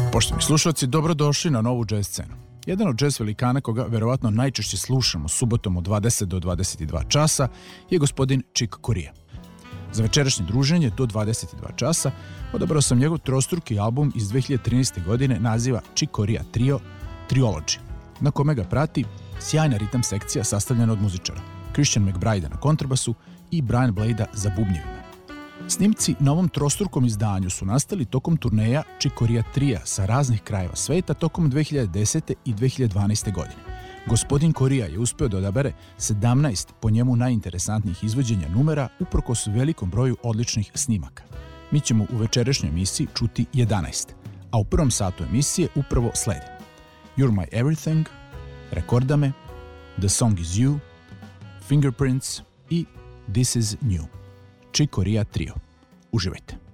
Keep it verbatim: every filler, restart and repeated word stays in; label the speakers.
Speaker 1: Poštovani slušalci, dobrodošli na novu jazz scenu. Jedan od jazz velikana koga verovatno najčešće slušamo subotom od dvadeset do dvadeset dva časa je gospodin Chick Corea. Za večerašnje druženje do dvadeset dva časa odabrao sam njegov trostruki album iz dve hiljade trinaeste. godine naziva Chick Corea Trio Triology, na kome ga prati sjajna ritam sekcija sastavljena od muzičara Christian McBride na kontrabasu i Brian Blade za bubnjevima. Snimci na ovom trostrukom izdanju su nastali tokom turneja Chick Corea Tria sa raznih krajeva sveta tokom dve hiljade desete. i dve hiljade dvanaeste. godine. Gospodin Corea je uspeo da odabere sedamnaest po njemu najinteresantnijih izvođenja numera uprkos velikom broju odličnih snimaka. Mi ćemo u večerašnjoj emisiji čuti jedanaest, a u prvom satu emisije upravo slede You're My Everything, Rekorda me, The Song Is You, Fingerprints i This Is New. Chick Corea Trio. Uživajte.